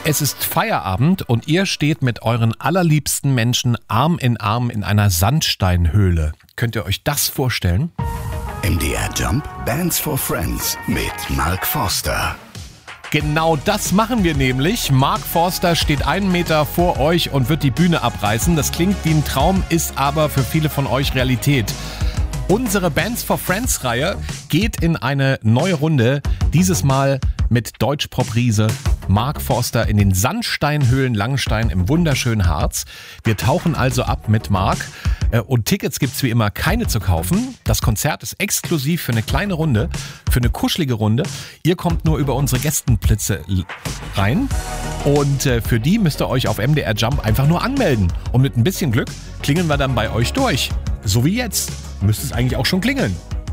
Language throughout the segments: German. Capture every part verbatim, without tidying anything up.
Es ist Feierabend und ihr steht mit euren allerliebsten Menschen Arm in Arm in einer Sandsteinhöhle. Könnt ihr euch das vorstellen? M D R Jump Bands for Friends mit Mark Forster. Genau das machen wir nämlich. Mark Forster steht einen Meter vor euch und wird die Bühne abreißen. Das klingt wie ein Traum, ist aber für viele von euch Realität. Unsere Bands for Friends Reihe geht in eine neue Runde. Dieses Mal mit Deutsch-Pop-Riese Mark Forster in den Sandsteinhöhlen Langenstein im wunderschönen Harz. Wir tauchen also ab mit Mark. Und Tickets gibt's wie immer keine zu kaufen. Das Konzert ist exklusiv für eine kleine Runde, für eine kuschelige Runde. Ihr kommt nur über unsere Gästenplätze rein. Und für die müsst ihr euch auf M D R Jump einfach nur anmelden. Und mit ein bisschen Glück klingeln wir dann bei euch durch. So wie jetzt. Müsste es eigentlich auch schon klingeln.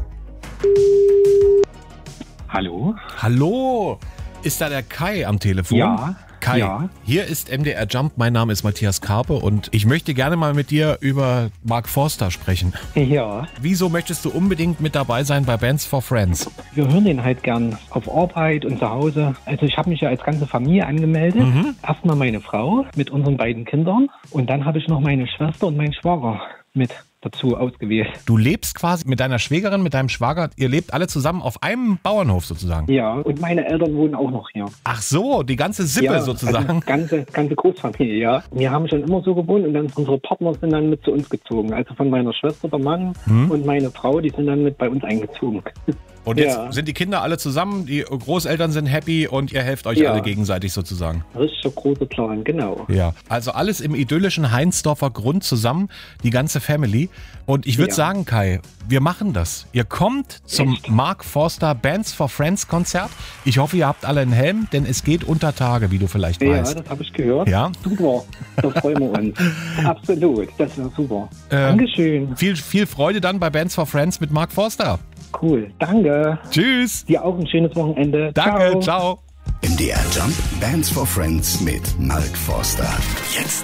Hallo? Hallo? Ist da der Kai am Telefon? Ja. Kai, ja. Hier ist M D R Jump. Mein Name ist Matthias Karpe und ich möchte gerne mal mit dir über Mark Forster sprechen. Ja. Wieso möchtest du unbedingt mit dabei sein bei Bands for Friends? Wir hören den halt gern auf Arbeit und zu Hause. Also ich habe mich ja als ganze Familie angemeldet. Mhm. Erstmal meine Frau mit unseren beiden Kindern und dann habe ich noch meine Schwester und meinen Schwager mit dazu ausgewählt. Du lebst quasi mit deiner Schwägerin, mit deinem Schwager, ihr lebt alle zusammen auf einem Bauernhof sozusagen? Ja, und meine Eltern wohnen auch noch hier. Ach so, die ganze Sippe ja, sozusagen? Also ganze, ganze Großfamilie, ja. Wir haben schon immer so gewohnt und dann unsere Partner sind dann mit zu uns gezogen. Also von meiner Schwester, der Mann hm. und meine Frau, die sind dann mit bei uns eingezogen. Und jetzt ja. sind die Kinder alle zusammen, die Großeltern sind happy und ihr helft euch ja. alle gegenseitig sozusagen. Richtiger großer Plan, genau. Ja, also alles im idyllischen Heinsdorfer Grund zusammen, die ganze Family. Und ich würde ja. sagen, Kai, wir machen das. Ihr kommt zum Echt? Mark Forster Bands for Friends Konzert. Ich hoffe, ihr habt alle einen Helm, denn es geht unter Tage, wie du vielleicht ja, weißt. Ja, das habe ich gehört. Ja? Super, da freuen wir uns. Absolut, das wäre super. Äh, Dankeschön. Viel, viel Freude dann bei Bands for Friends mit Mark Forster. Cool, danke. Tschüss. Dir auch ein schönes Wochenende. Danke, ciao. ciao. M D R Jump Bands for Friends mit Mark Forster. Jetzt